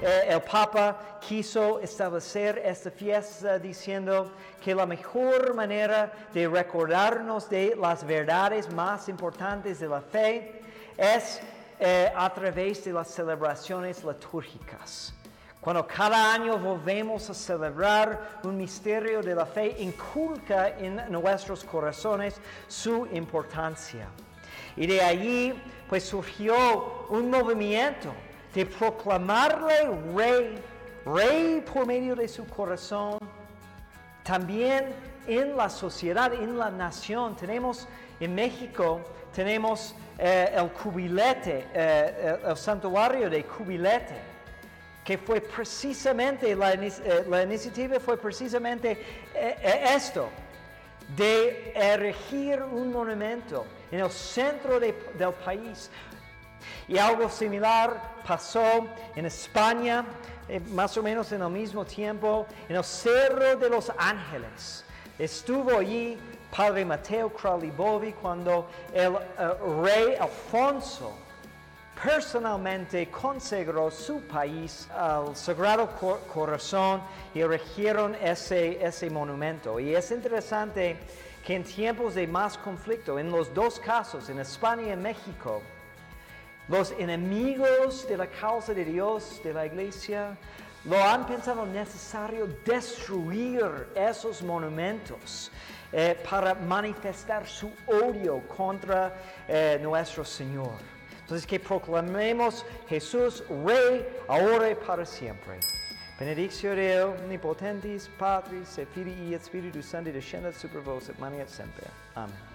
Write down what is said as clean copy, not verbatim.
el Papa quiso establecer esta fiesta diciendo que la mejor manera de recordarnos de las verdades más importantes de la fe es a través de las celebraciones litúrgicas. Cuando cada año volvemos a celebrar un misterio de la fe, inculca en nuestros corazones su importancia. Y de allí pues surgió un movimiento de proclamarle rey por medio de su corazón. También en la sociedad, en la nación, en México tenemos el cubilete, el santuario de Cubilete, que fue precisamente, la iniciativa fue precisamente esto, de erigir un monumento en el centro del país. Y algo similar pasó en España, más o menos en el mismo tiempo, en el Cerro de los Ángeles. Estuvo allí Padre Mateo Crowley Bovy cuando el rey Alfonso personalmente consagró su país al Sagrado Corazón y erigieron ese monumento. Y es interesante que en tiempos de más conflicto, en los dos casos, en España y en México, los enemigos de la causa de Dios, de la Iglesia, lo han pensado necesario destruir esos monumentos para manifestar su odio contra nuestro Señor. Entonces que proclamemos Jesús Rey ahora y para siempre. Benedictio Deo, omnipotentis, Patris, et Filii, et Spiritus Sancti, descendat super vos, et manet semper. Amén.